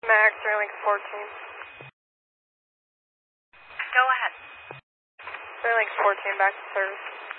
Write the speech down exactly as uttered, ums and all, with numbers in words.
Max, Railink fourteen. Go ahead. Railink fourteen, back to service.